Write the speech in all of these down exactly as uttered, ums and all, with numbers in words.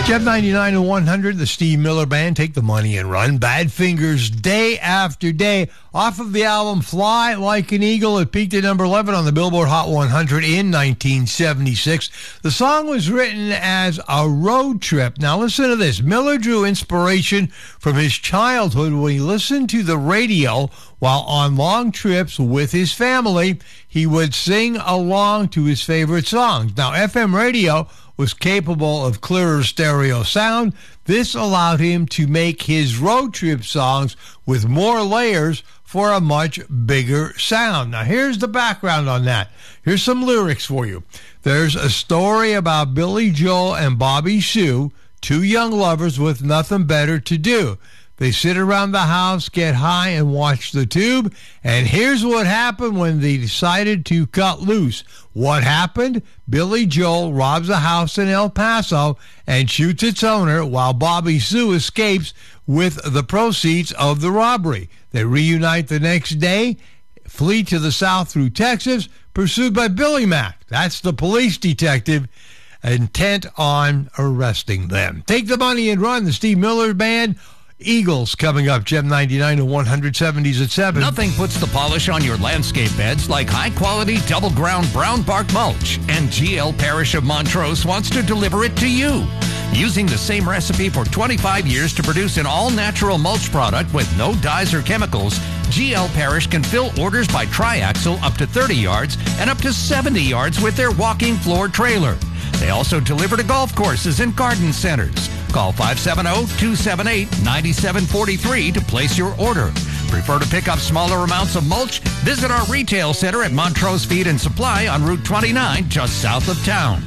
Gem ninety-nine and one hundred, the Steve Miller Band, Take the Money and Run. Bad Fingers, Day After Day. Off of the album Fly Like an Eagle, it peaked at number eleven on the Billboard Hot one hundred in nineteen seventy-six. The song was written as a road trip. Now listen to this. Miller drew inspiration from his childhood when he listened to the radio while on long trips with his family. He would sing along to his favorite songs. Now, F M radio was capable of clearer stereo sound. This allowed him to make his road trip songs with more layers for a much bigger sound. Now, here's the background on that. Here's some lyrics for you. There's a story about Billy Joel and Bobby Sue, two young lovers with nothing better to do. They sit around the house, get high, and watch the tube. And here's what happened when they decided to cut loose. What happened? Billy Joel robs a house in El Paso and shoots its owner while Bobby Sue escapes with the proceeds of the robbery. They reunite the next day, flee to the south through Texas, pursued by Billy Mack. That's the police detective intent on arresting them. Take the Money and Run, the Steve Miller Band. Eagles coming up, Gem ninety-nine to one hundred seventies at seven. Nothing puts the polish on your landscape beds like high-quality double-ground brown bark mulch, and G L Parrish of Montrose wants to deliver it to you. Using the same recipe for twenty-five years to produce an all-natural mulch product with no dyes or chemicals, G L Parrish can fill orders by triaxle up to thirty yards and up to seventy yards with their walking floor trailer. They also deliver to golf courses and garden centers. Call five seven zero, two seven eight, nine seven four three to place your order. Prefer to pick up smaller amounts of mulch? Visit our retail center at Montrose Feed and Supply on Route twenty-nine, just south of town.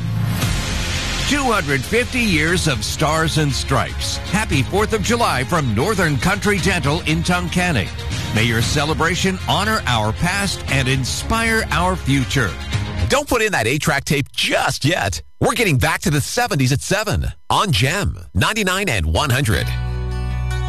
two hundred fifty years of Stars and Stripes. Happy fourth of July from Northern Country Dental in Tunkhannock. May your celebration honor our past and inspire our future. Don't put in that eight-track tape just yet. We're getting back to the seventies at seven on Gem ninety-nine and one hundred.